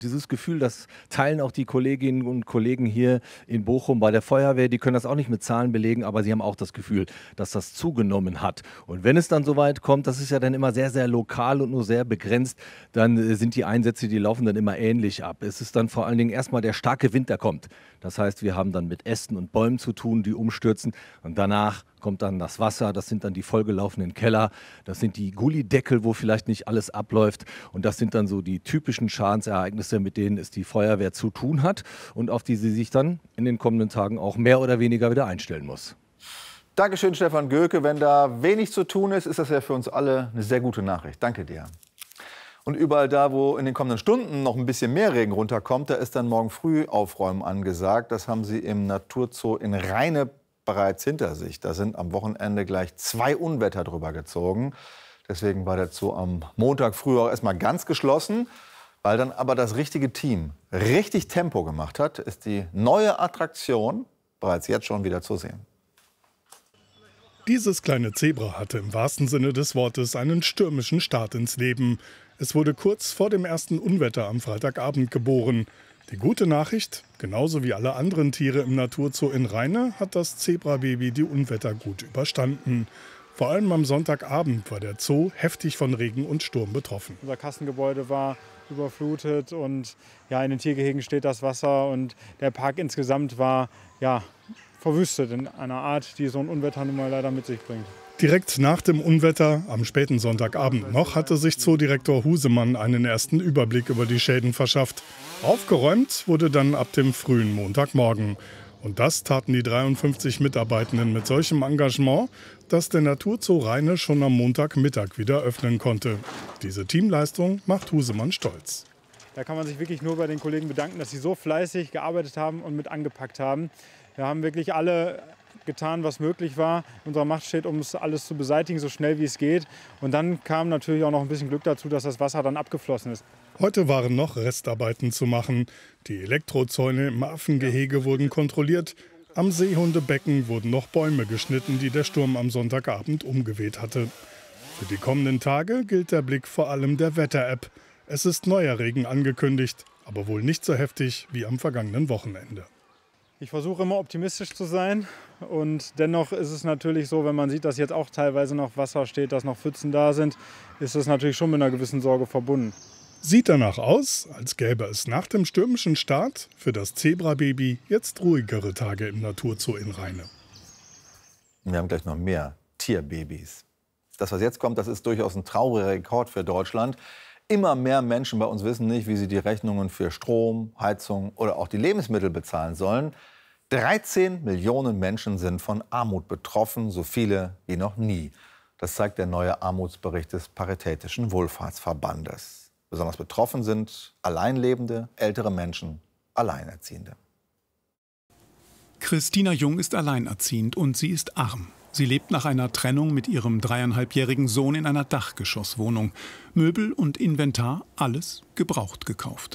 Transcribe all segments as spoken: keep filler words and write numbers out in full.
Dieses Gefühl, das teilen auch die Kolleginnen und Kollegen hier in Bochum bei der Feuerwehr. Die können das auch nicht mit Zahlen belegen, aber sie haben auch das Gefühl, dass das zugenommen hat. Und wenn es dann soweit kommt, das ist ja dann immer sehr, sehr lokal und nur sehr begrenzt, dann äh, sind die Einsätze, die laufen dann immer ähnlich ab. Es ist dann vor allen Dingen erstmal der starke Wind, der kommt. Das heißt, wir haben dann mit Ästen und Bäumen zu tun, die umstürzen. Und danach kommt dann das Wasser, das sind dann die vollgelaufenen Keller, das sind die Gullideckel, wo vielleicht nicht alles abläuft. Und das sind dann so die typischen Schadensereignisse, mit denen es die Feuerwehr zu tun hat und auf die sie sich dann in den kommenden Tagen auch mehr oder weniger wieder einstellen muss. Dankeschön, Stefan Göke. Wenn da wenig zu tun ist, ist das ja für uns alle eine sehr gute Nachricht. Danke dir. Und überall da, wo in den kommenden Stunden noch ein bisschen mehr Regen runterkommt, da ist dann morgen früh Aufräumen angesagt. Das haben Sie im Naturzoo in Rheine bereits hinter sich. Da sind am Wochenende gleich zwei Unwetter drüber gezogen. Deswegen war der Zoo am Montag früh auch erstmal ganz geschlossen. Weil dann aber das richtige Team richtig Tempo gemacht hat, ist die neue Attraktion bereits jetzt schon wieder zu sehen. Dieses kleine Zebra hatte im wahrsten Sinne des Wortes einen stürmischen Start ins Leben. Es wurde kurz vor dem ersten Unwetter am Freitagabend geboren. Die gute Nachricht, genauso wie alle anderen Tiere im Naturzoo in Rheine, hat das Zebrababy die Unwetter gut überstanden. Vor allem am Sonntagabend war der Zoo heftig von Regen und Sturm betroffen. Unser Kassengebäude war überflutet und ja, in den Tiergehegen steht das Wasser und der Park insgesamt war ja, verwüstet in einer Art, die so ein Unwetter nun mal leider mit sich bringt. Direkt nach dem Unwetter, am späten Sonntagabend noch, hatte sich Zoodirektor Husemann einen ersten Überblick über die Schäden verschafft. Aufgeräumt wurde dann ab dem frühen Montagmorgen. Und das taten die dreiundfünfzig Mitarbeitenden mit solchem Engagement, dass der Naturzoo Rheine schon am Montagmittag wieder öffnen konnte. Diese Teamleistung macht Husemann stolz. Da kann man sich wirklich nur bei den Kollegen bedanken, dass sie so fleißig gearbeitet haben und mit angepackt haben. Wir haben wirklich alle getan, was möglich war. In unserer Macht steht, um es alles zu beseitigen, so schnell wie es geht. Und dann kam natürlich auch noch ein bisschen Glück dazu, dass das Wasser dann abgeflossen ist. Heute waren noch Restarbeiten zu machen. Die Elektrozäune im Affengehege wurden kontrolliert. Am Seehundebecken wurden noch Bäume geschnitten, die der Sturm am Sonntagabend umgeweht hatte. Für die kommenden Tage gilt der Blick vor allem der Wetter-App. Es ist neuer Regen angekündigt, aber wohl nicht so heftig wie am vergangenen Wochenende. Ich versuche immer optimistisch zu sein und dennoch ist es natürlich so, wenn man sieht, dass jetzt auch teilweise noch Wasser steht, dass noch Pfützen da sind, ist es natürlich schon mit einer gewissen Sorge verbunden. Sieht danach aus, als gäbe es nach dem stürmischen Start für das Zebrababy jetzt ruhigere Tage im Naturzoo in Rheine. Wir haben gleich noch mehr Tierbabys. Das, was jetzt kommt, das ist durchaus ein trauriger Rekord für Deutschland. Immer mehr Menschen bei uns wissen nicht, wie sie die Rechnungen für Strom, Heizung oder auch die Lebensmittel bezahlen sollen. dreizehn Millionen Menschen sind von Armut betroffen, so viele wie noch nie. Das zeigt der neue Armutsbericht des Paritätischen Wohlfahrtsverbandes. Besonders betroffen sind Alleinlebende, ältere Menschen, Alleinerziehende. Christina Jung ist alleinerziehend und sie ist arm. Sie lebt nach einer Trennung mit ihrem dreieinhalbjährigen Sohn in einer Dachgeschosswohnung. Möbel und Inventar, alles gebraucht gekauft.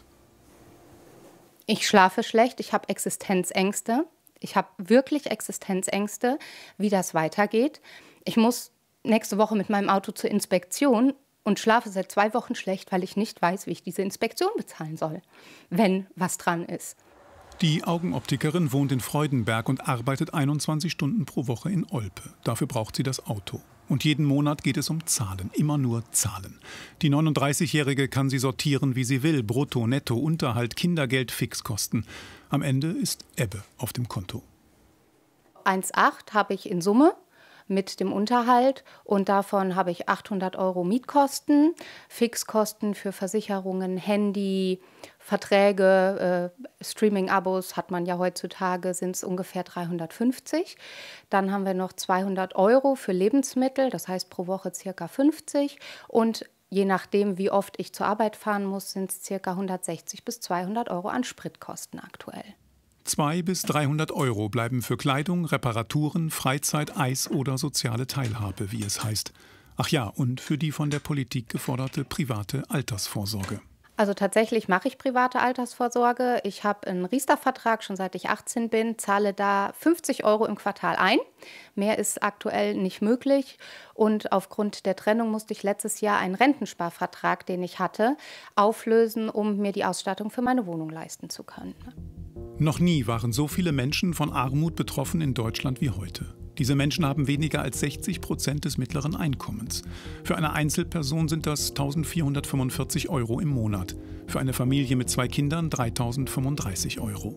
Ich schlafe schlecht, ich habe Existenzängste. Ich habe wirklich Existenzängste, wie das weitergeht. Ich muss nächste Woche mit meinem Auto zur Inspektion und schlafe seit zwei Wochen schlecht, weil ich nicht weiß, wie ich diese Inspektion bezahlen soll, wenn was dran ist. Die Augenoptikerin wohnt in Freudenberg und arbeitet einundzwanzig Stunden pro Woche in Olpe. Dafür braucht sie das Auto. Und jeden Monat geht es um Zahlen, immer nur Zahlen. Die neununddreißigjährige kann sie sortieren, wie sie will. Brutto, Netto, Unterhalt, Kindergeld, Fixkosten. Am Ende ist Ebbe auf dem Konto. eins Komma acht habe ich in Summe mit dem Unterhalt und davon habe ich achthundert Euro Mietkosten, Fixkosten für Versicherungen, Handy, Verträge, äh, Streaming-Abos hat man ja heutzutage, sind es ungefähr dreihundertfünfzig. Dann haben wir noch zweihundert Euro für Lebensmittel, das heißt pro Woche ca. fünfzig und je nachdem, wie oft ich zur Arbeit fahren muss, sind es ca. hundertsechzig bis zweihundert Euro an Spritkosten aktuell. zweihundert bis dreihundert Euro bleiben für Kleidung, Reparaturen, Freizeit, Eis oder soziale Teilhabe, wie es heißt. Ach ja, und für die von der Politik geforderte private Altersvorsorge. Also tatsächlich mache ich private Altersvorsorge. Ich habe einen Riester-Vertrag, schon seit ich achtzehn bin, zahle da fünfzig Euro im Quartal ein. Mehr ist aktuell nicht möglich. Und aufgrund der Trennung musste ich letztes Jahr einen Rentensparvertrag, den ich hatte, auflösen, um mir die Ausstattung für meine Wohnung leisten zu können. Noch nie waren so viele Menschen von Armut betroffen in Deutschland wie heute. Diese Menschen haben weniger als sechzig Prozent des mittleren Einkommens. Für eine Einzelperson sind das eintausendvierhundertfünfundvierzig Euro im Monat. Für eine Familie mit zwei Kindern dreitausendfünfunddreißig Euro.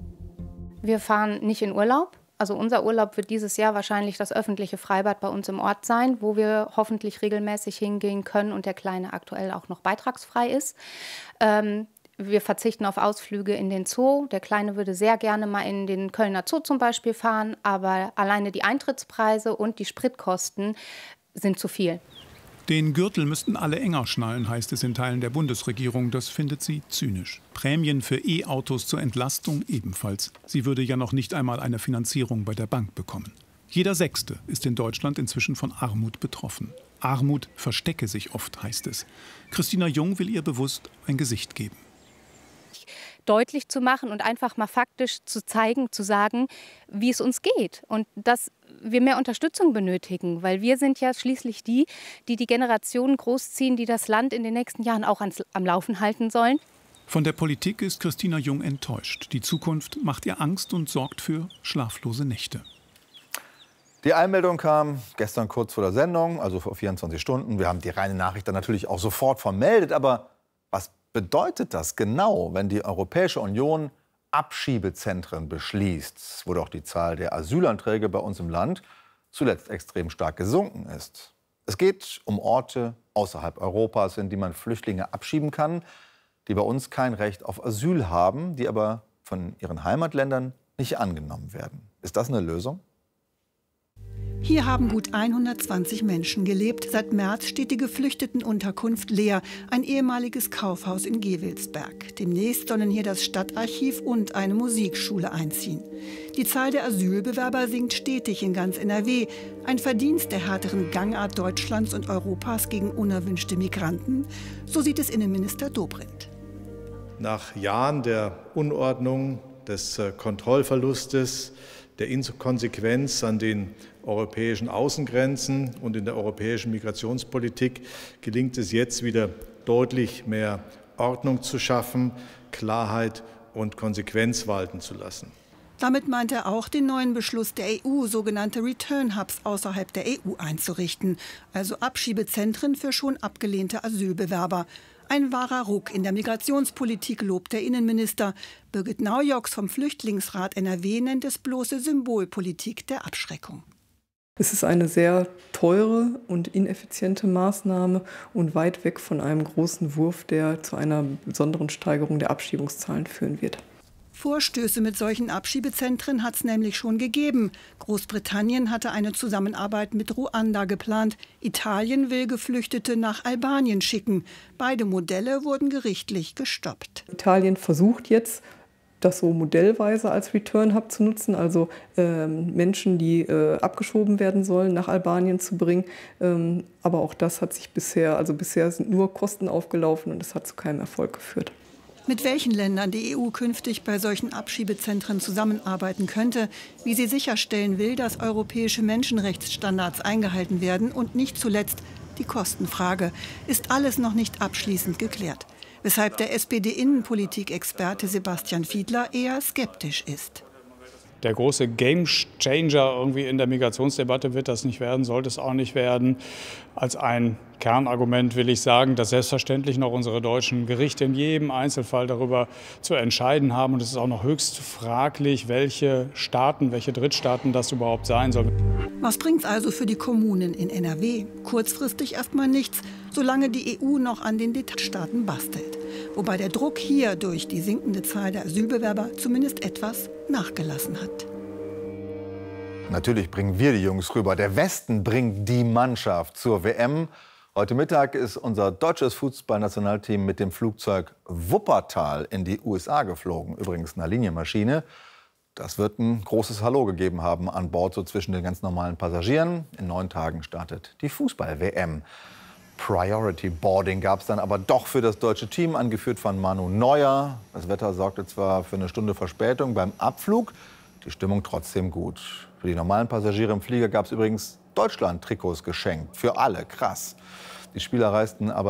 Wir fahren nicht in Urlaub. Also unser Urlaub wird dieses Jahr wahrscheinlich das öffentliche Freibad bei uns im Ort sein, wo wir hoffentlich regelmäßig hingehen können und der Kleine aktuell auch noch beitragsfrei ist. Ähm, Wir verzichten auf Ausflüge in den Zoo. Der Kleine würde sehr gerne mal in den Kölner Zoo zum Beispiel fahren, aber alleine die Eintrittspreise und die Spritkosten sind zu viel. Den Gürtel müssten alle enger schnallen, heißt es in Teilen der Bundesregierung. Das findet sie zynisch. Prämien für E-Autos zur Entlastung ebenfalls. Sie würde ja noch nicht einmal eine Finanzierung bei der Bank bekommen. Jeder Sechste ist in Deutschland inzwischen von Armut betroffen. Armut verstecke sich oft, heißt es. Christina Jung will ihr bewusst ein Gesicht geben. Deutlich zu machen und einfach mal faktisch zu zeigen, zu sagen, wie es uns geht und dass wir mehr Unterstützung benötigen, weil wir sind ja schließlich die, die die Generationen großziehen, die das Land in den nächsten Jahren auch ans, am Laufen halten sollen. Von der Politik ist Christina Jung enttäuscht. Die Zukunft macht ihr Angst und sorgt für schlaflose Nächte. Die Einmeldung kam gestern kurz vor der Sendung, also vor vierundzwanzig Stunden. Wir haben die reine Nachricht dann natürlich auch sofort vermeldet, aber was bedeutet das genau, wenn die Europäische Union Abschiebezentren beschließt, wo doch die Zahl der Asylanträge bei uns im Land zuletzt extrem stark gesunken ist? Es geht um Orte außerhalb Europas, in die man Flüchtlinge abschieben kann, die bei uns kein Recht auf Asyl haben, die aber von ihren Heimatländern nicht angenommen werden. Ist das eine Lösung? Hier haben gut hundertzwanzig Menschen gelebt. Seit März steht die Geflüchtetenunterkunft leer, ein ehemaliges Kaufhaus in Gevelsberg. Demnächst sollen hier das Stadtarchiv und eine Musikschule einziehen. Die Zahl der Asylbewerber sinkt stetig in ganz N R W. Ein Verdienst der härteren Gangart Deutschlands und Europas gegen unerwünschte Migranten. So sieht es Innenminister Dobrindt. Nach Jahren der Unordnung, des Kontrollverlustes, der Inkonsequenz an den europäischen Außengrenzen und in der europäischen Migrationspolitik gelingt es jetzt wieder deutlich mehr Ordnung zu schaffen, Klarheit und Konsequenz walten zu lassen. Damit meint er auch den neuen Beschluss der E U, sogenannte Return Hubs außerhalb der E U einzurichten, also Abschiebezentren für schon abgelehnte Asylbewerber. Ein wahrer Ruck in der Migrationspolitik, lobt der Innenminister. Birgit Naujoks vom Flüchtlingsrat N R W nennt es bloße Symbolpolitik der Abschreckung. Es ist eine sehr teure und ineffiziente Maßnahme und weit weg von einem großen Wurf, der zu einer besonderen Steigerung der Abschiebungszahlen führen wird. Vorstöße mit solchen Abschiebezentren hat es nämlich schon gegeben. Großbritannien hatte eine Zusammenarbeit mit Ruanda geplant. Italien will Geflüchtete nach Albanien schicken. Beide Modelle wurden gerichtlich gestoppt. Italien versucht jetzt, das so modellweise als Return Hub zu nutzen, also ähm, Menschen, die äh, abgeschoben werden sollen, nach Albanien zu bringen. Ähm, aber auch das hat sich bisher, also bisher sind nur Kosten aufgelaufen und es hat zu keinem Erfolg geführt. Mit welchen Ländern die E U künftig bei solchen Abschiebezentren zusammenarbeiten könnte, wie sie sicherstellen will, dass europäische Menschenrechtsstandards eingehalten werden und nicht zuletzt die Kostenfrage, ist alles noch nicht abschließend geklärt. Weshalb der S P D-Innenpolitik-Experte Sebastian Fiedler eher skeptisch ist. Der große Gamechanger irgendwie in der Migrationsdebatte wird das nicht werden, sollte es auch nicht werden. Als ein Kernargument will ich sagen, dass selbstverständlich noch unsere deutschen Gerichte in jedem Einzelfall darüber zu entscheiden haben. Und es ist auch noch höchst fraglich, welche Staaten, welche Drittstaaten das überhaupt sein sollen. Was bringt's also für die Kommunen in N R W? Kurzfristig erstmal nichts, solange die E U noch an den Detailstaaten bastelt. Wobei der Druck hier durch die sinkende Zahl der Asylbewerber zumindest etwas nachgelassen hat. Natürlich bringen wir die Jungs rüber. Der Westen bringt die Mannschaft zur W M. Heute Mittag ist unser deutsches Fußballnationalteam mit dem Flugzeug Wuppertal in die U S A geflogen. Übrigens eine Linienmaschine. Das wird ein großes Hallo gegeben haben an Bord, so zwischen den ganz normalen Passagieren. In neun Tagen startet die Fußball-W M. Priority Boarding gab es dann aber doch für das deutsche Team, angeführt von Manu Neuer. Das Wetter sorgte zwar für eine Stunde Verspätung beim Abflug, die Stimmung trotzdem gut. Für die normalen Passagiere im Flieger gab es übrigens Deutschland-Trikots geschenkt. Für alle, krass. Die Spieler reisten aber